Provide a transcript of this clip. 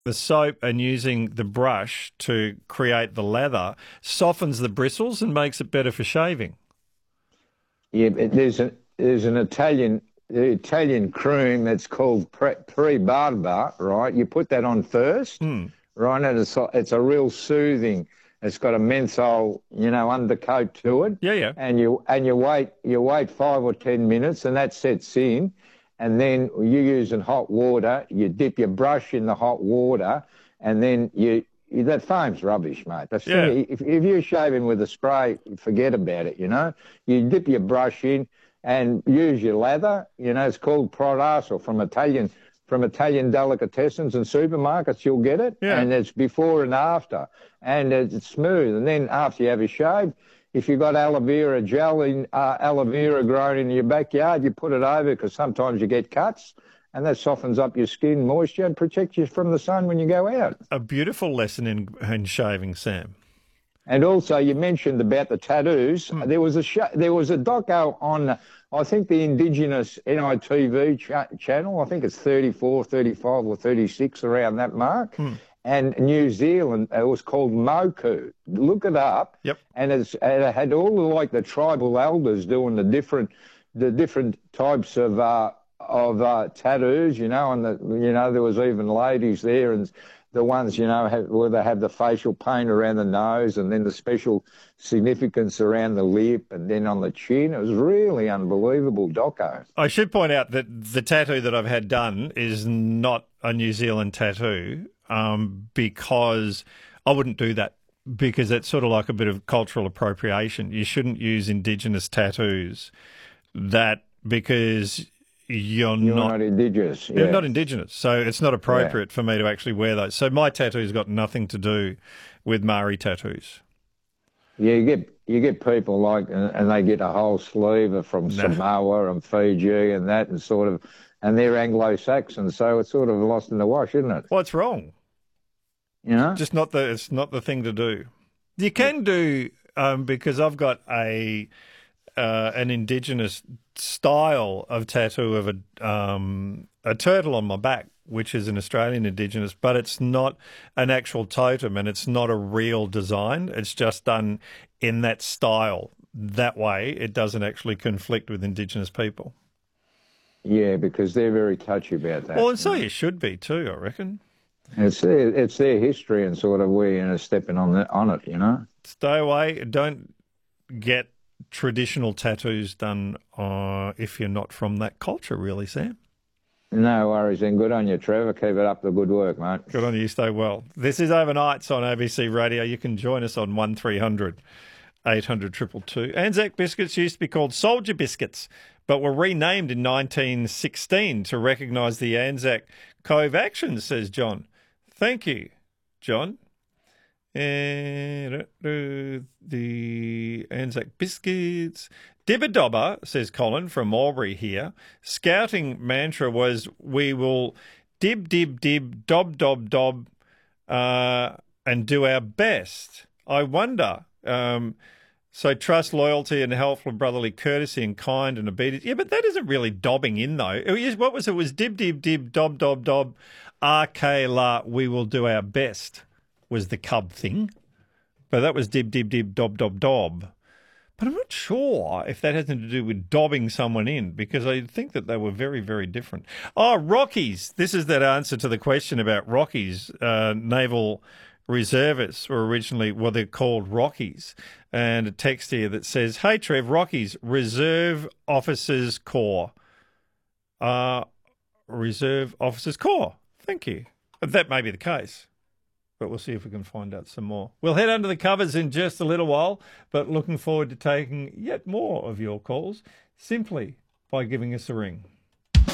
the soap and using the brush to create the lather softens the bristles and makes it better for shaving. Yeah, but there's an Italian cream that's called Pre-Barba, right? You put that on first, Mm. right? And it's a real soothing. It's got a menthol, undercoat to it, Yeah, yeah. and you wait 5 or 10 minutes, and that sets in, and then you use in hot water. You dip your brush in the hot water, and then that foam's rubbish, mate. The Yeah. thing, if you're shaving with a spray, forget about it. You dip your brush in and use your lather. It's called Proraso from Italian delicatessens and supermarkets. You'll get it, Yeah. and it's before and after, and it's smooth. And then after you have a shave, if you've got aloe vera gel aloe vera grown in your backyard, you put it over because sometimes you get cuts, and that softens up your skin moisture and protects you from the sun when you go out. A beautiful lesson in shaving, Sam. And also, you mentioned about the tattoos. Hmm. There was a doco on, I think, the Indigenous NITV channel. I think it's 34, 35 or 36, around that mark. And New Zealand, it was called Moku. Look it up. Yep. And it had all the tribal elders doing the different types of tattoos, and there was even ladies there, and the ones, where they have the facial paint around the nose, and then the special significance around the lip, and then on the chin. It was really unbelievable doco. I should point out that the tattoo that I've had done is not a New Zealand tattoo, because I wouldn't do that, because it's sort of like a bit of cultural appropriation. You shouldn't use Indigenous tattoos because you're not Indigenous. You're Yeah. not Indigenous, so it's not appropriate for me to actually wear those. So my tattoo's got nothing to do with Maori tattoos. Yeah, you get people and they get a whole sleeve from Samoa and Fiji and that, and they're Anglo-Saxon, so it's sort of lost in the wash, isn't it? What's wrong? Just it's not the thing to do. You can do, because I've got an Indigenous style of tattoo of a turtle on my back, which is an Australian Indigenous, but it's not an actual totem and it's not a real design. It's just done in that style. That way it doesn't actually conflict with Indigenous people. Yeah, because they're very touchy about that. Well, and so you should be too, I reckon. It's their history, and sort of we're stepping on it. Stay away. Don't get traditional tattoos done if you're not from that culture, really, Sam. No worries, and good on you, Trevor. Keep it up, the good work, mate. Good on you. Stay well. This is Overnights on ABC Radio. You can join us on 1300 800 222. Anzac biscuits used to be called Soldier biscuits, but were renamed in 1916 to recognise the Anzac Cove actions, says John. Thank you, John. And the Anzac biscuits. Dibba Dobber, says Colin from Albury here. Scouting mantra was, we will dib, dib, dib, dob, dob, dob, and do our best. I wonder, so trust, loyalty and helpful brotherly courtesy and kind and obedience. Yeah, but that isn't really dobbing in, though. What was it? It was dib, dib, dib, dob, dob, dob, RK la, we will do our best, was the cub thing. But that was dib, dib, dib, dob, dob, dob. But I'm not sure if that has anything to do with dobbing someone in, because I think that they were very, very different. Oh, Rockies. This is that answer to the question about Rockies. Naval reservists were originally, well, they're called Rockies. And a text here that says, hey, Trev, Rockies, Reserve Officers Corps. Reserve Officers Corps. Thank you. That may be the case, but we'll see if we can find out some more. We'll head under the covers in just a little while, but looking forward to taking yet more of your calls simply by giving us a ring.